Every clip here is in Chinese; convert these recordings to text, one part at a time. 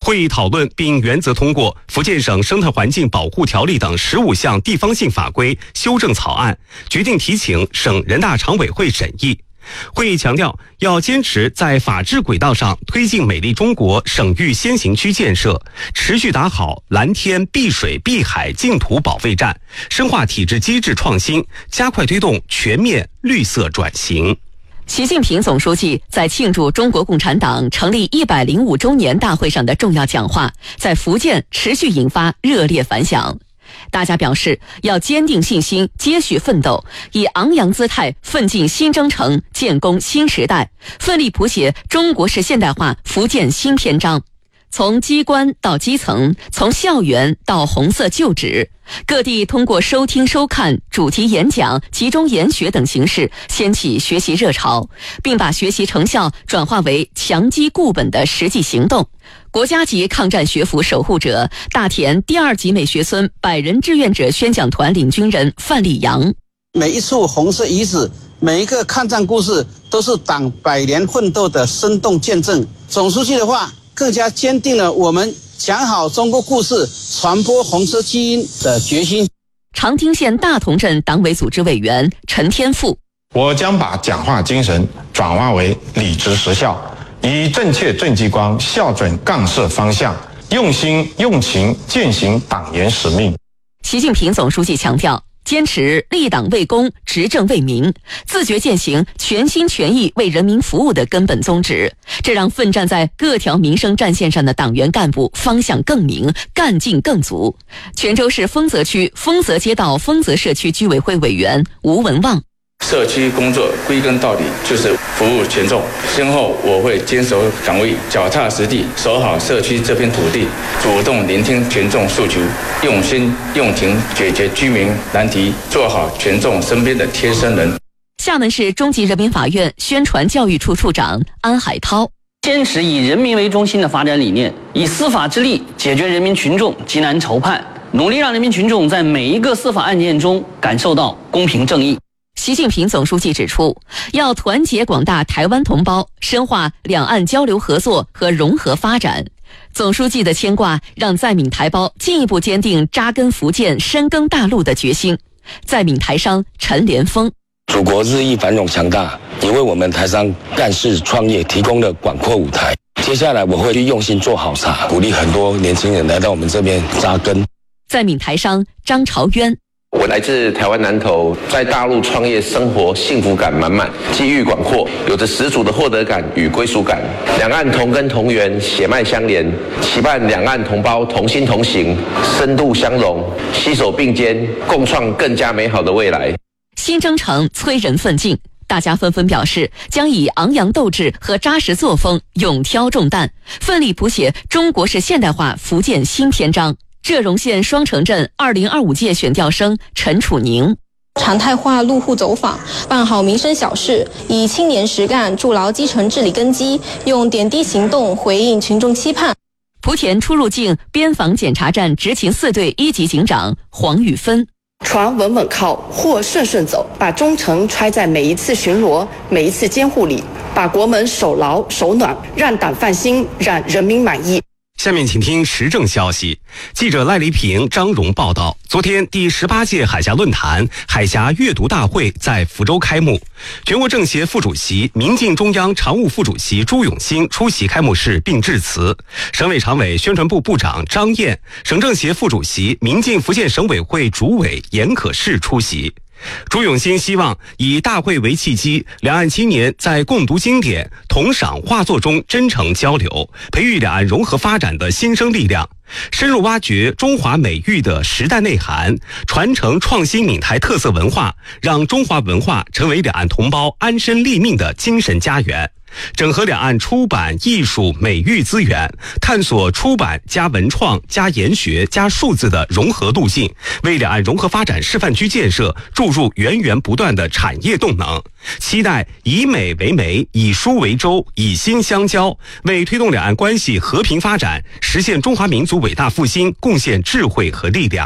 会议讨论并原则通过《福建省生态环境保护条例》等15项地方性法规修正草案，决定提请省人大常委会审议。会议强调，要坚持在法治轨道上推进美丽中国省域先行区建设，持续打好蓝天碧水碧海净土保卫战，深化体制机制创新，加快推动全面绿色转型。 习近平总书记在庆祝中国共产党成立105周年大会上的重要讲话，在福建持续引发热烈反响。大家表示，要坚定信心，接续奋斗，以昂扬姿态奋进新征程，建功新时代，奋力谱写中国式现代化福建新篇章。从机关到基层，从校园到红色旧址，各地通过收听收看、主题演讲、集中研学等形式掀起学习热潮，并把学习成效转化为强基固本的实际行动。国家级抗战学府守护者、大田第2级美学村100人志愿者宣讲团领军人范立阳。 每一处红色遗址，每一个抗战故事，都是党100年奋斗的生动见证。总书记的话更加坚定了我们讲好中国故事、传播红色基因的决心。 长汀县大同镇党委组织委员陈天富： 我将把讲话精神转化为理直实效，以正确政绩观、校准杠设方向，用心用情践行党员使命。 习近平总书记强调，坚持立党为公、执政为民，自觉践行全心全意为人民服务的根本宗旨，这让奋战在各条民生战线上的党员干部方向更明，干劲更足。泉州市丰泽区丰泽街道丰泽社区居委会委员吴文旺： 社区工作归根到底就是服务群众，今后我会坚守岗位，脚踏实地，守好社区这片土地，主动聆听群众诉求，用心用情解决居民难题，做好群众身边的贴身人。 厦门市中级人民法院宣传教育处处长安海涛： 坚持以人民为中心的发展理念，以司法之力解决人民群众急难愁盼，努力让人民群众在每一个司法案件中感受到公平正义。 习近平总书记指出，要团结广大台湾同胞，深化两岸交流合作和融合发展。总书记的牵挂让在闽台胞进一步坚定扎根福建、深耕大陆的决心。在闽台商陈连峰： 祖国日益繁荣强大，也为我们台商干事创业提供了广阔舞台。接下来我会去用心做好茶，鼓励很多年轻人来到我们这边扎根。 在闽台商张朝渊： 我来自台湾南投，在大陆创业生活幸福感满满，机遇广阔，有着十足的获得感与归属感。两岸同根同源，血脉相连，期盼两岸同胞同心同行，深度相融，携手并肩，共创更加美好的未来。 新征程催人奋进，大家纷纷表示将以昂扬斗志和扎实作风勇挑重担，奋力谱写中国式现代化福建新篇章。浙荣县双城镇2025届选调生陈楚宁： 常态化路户走访，办好民生小事，以青年实干筑牢基层治理根基，用点滴行动回应群众期盼。 莆田出入境边防检查站执勤4队1级警长黄宇芬： 船稳稳靠，货顺顺走，把忠诚揣在每一次巡逻、每一次监护里，把国门守牢守暖，让党放心，让人民满意。 下面请听时政消息。记者赖黎平、张荣报道，昨天第18届海峡论坛海峡阅读大会在福州开幕，全国政协副主席、民进中央常务副主席朱永新出席开幕式并致辞，省委常委宣传部部长张燕、省政协副主席、民进福建省委会主委严可士出席。朱永新希望以大会为契机，两岸青年在共读经典、同赏画作中真诚交流，培育两岸融合发展的新生力量，深入挖掘中华美育的时代内涵，传承创新闽台特色文化，让中华文化成为两岸同胞安身立命的精神家园。整合两岸出版、艺术、美育资源，探索出版加文创加研学加数字的融合路径，为两岸融合发展示范区建设注入源源不断的产业动能。期待以美为媒，以书为舟，以心相交，为推动两岸关系和平发展，实现中华民族伟大复兴贡献智慧和力量。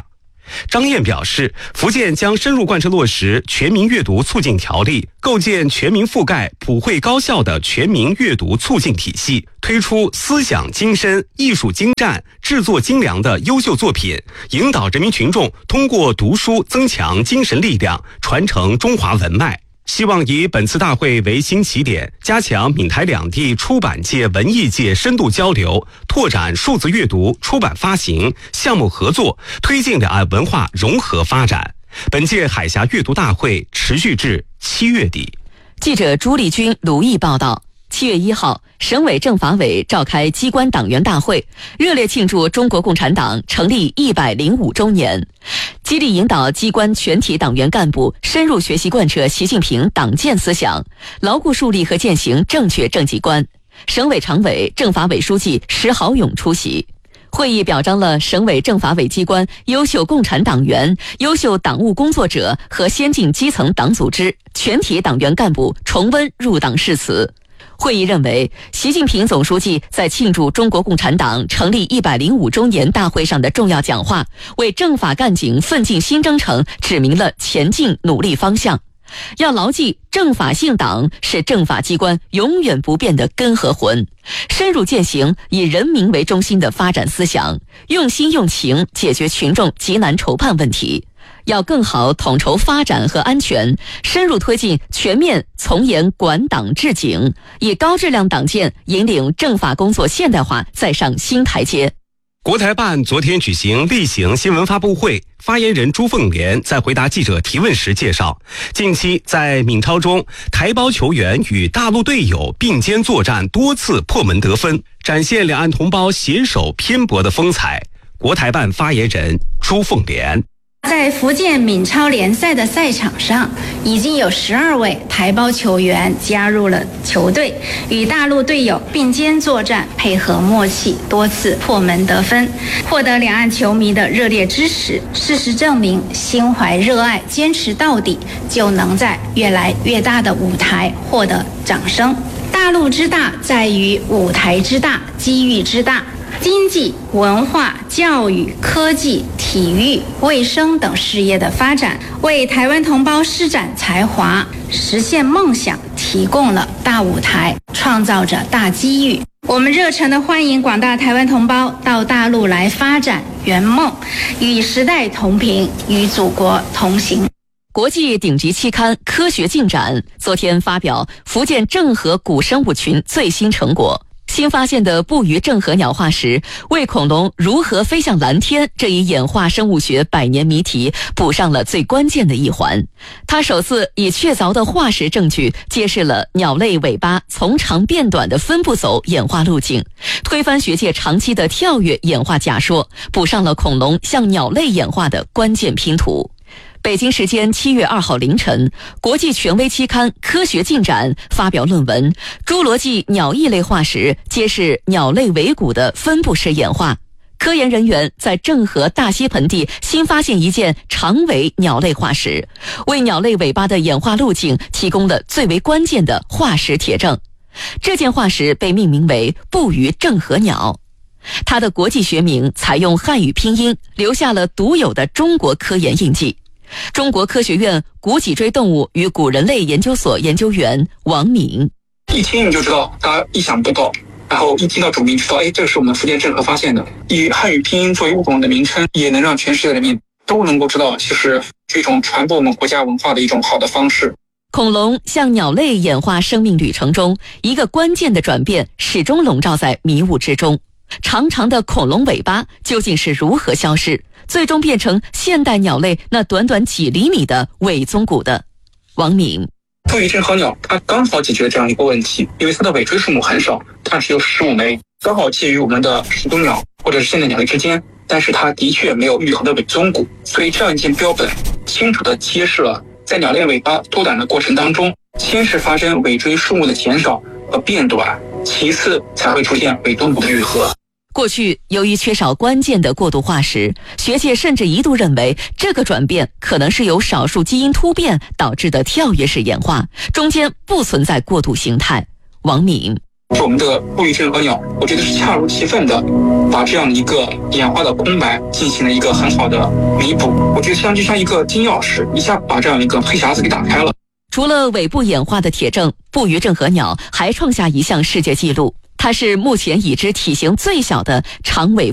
张燕表示，福建将深入贯彻落实全民阅读促进条例，构建全民覆盖、普惠高效的全民阅读促进体系，推出思想精深、艺术精湛、制作精良的优秀作品，引导人民群众通过读书增强精神力量，传承中华文脉。希望以本次大会为新起点，加强闽台两地出版界、文艺界深度交流，拓展数字阅读、出版发行项目合作，推进两岸文化融合发展。本届海峡阅读大会持续至7月底。 记者朱丽君、卢毅报道。7月1号，省委政法委召开机关党员大会，热烈庆祝中国共产党成立105周年，激励引导机关全体党员干部深入学习贯彻习近平党建思想，牢固树立和践行正确政绩观。省委常委、政法委书记石豪勇出席。会议表彰了省委政法委机关优秀共产党员、优秀党务工作者和先进基层党组织全体党员干部重温入党誓词。会议认为，习近平总书记在庆祝中国共产党成立105周年大会上的重要讲话，为政法干警奋进新征程指明了前进努力方向。要牢记政法性党是政法机关永远不变的根和魂，深入践行以人民为中心的发展思想，用心用情解决群众急难愁盼问题。要更好统筹发展和安全，深入推进全面从严管党治警，以高质量党建引领政法工作现代化再上新台阶。 国台办昨天举行例行新闻发布会，发言人朱凤莲在回答记者提问时介绍，近期在闽超中，台胞球员与大陆队友并肩作战，多次破门得分，展现两岸同胞携手拼搏的风采。国台办发言人朱凤莲。 在福建闽超联赛的赛场上，已经有12位台胞球员加入了球队，与大陆队友并肩作战，配合默契，多次破门得分，获得两岸球迷的热烈支持。事实证明，心怀热爱、坚持到底，就能在越来越大的舞台获得掌声。大陆之大，在于舞台之大、机遇之大。经济、文化、教育、科技、体育、卫生等事业的发展，为台湾同胞施展才华、实现梦想提供了大舞台，创造着大机遇。我们热诚地欢迎广大台湾同胞到大陆来发展圆梦，与时代同频，与祖国同行。 国际顶级期刊《科学进展》昨天发表福建郑和古生物群最新成果。新发现的布鱼郑和鸟化石为恐龙如何飞向蓝天这一演化生物学百年谜题补上了最关键的一环。它首次以确凿的化石证据揭示了鸟类尾巴从长变短的分布走演化路径，推翻学界长期的跳跃演化假说，补上了恐龙向鸟类演化的关键拼图。北京时间7月2号凌晨，国际权威期刊《科学进展》发表论文《侏罗纪鸟翼类化石揭示鸟类尾骨的分布式演化》。科研人员在郑和大溪盆地新发现一件长尾鸟类化石，为鸟类尾巴的演化路径提供了最为关键的化石铁证。这件化石被命名为布鱼郑和鸟。它的国际学名采用汉语拼音，留下了独有的中国科研印记。中国科学院古脊椎动物与古人类研究所研究员王敏： 一听你就知道，大家意想不到，然后一听到主名知道，这个是我们福建郑和发现的。以汉语拼音作为物种的名称，也能让全世界的人民都能够知道，其实这种传播我们国家文化的一种好的方式。 恐龙向鸟类演化生命旅程中，一个关键的转变始终笼罩在迷雾之中。长长的恐龙尾巴究竟是如何消失，最终变成现代鸟类那短短几厘米的尾宗骨的？王敏： 布鱼郑和鸟它刚好解决了这样一个问题，因为它的尾椎数目很少，它只有15枚，刚好介于我们的始祖鸟或者是现代鸟类之间，但是它的确没有愈合的尾宗骨，所以这样一件标本清楚地揭示了在鸟类尾巴脱短的过程当中，先是发生尾椎数目的减少和变短，其次才会出现尾宗骨的愈合。 过去由于缺少关键的过渡化石，学界甚至一度认为这个转变可能是由少数基因突变导致的跳跃式演化，中间不存在过渡形态。王敏： 我们的布余正和鸟，我觉得是恰如其分的把这样的一个演化的空白进行了一个很好的弥补。我觉得就像一个金钥匙，一下把这样一个黑匣子给打开了。 除了尾部演化的铁证，布余正和鸟还创下一项世界纪录，它是目前已知体型最小的长尾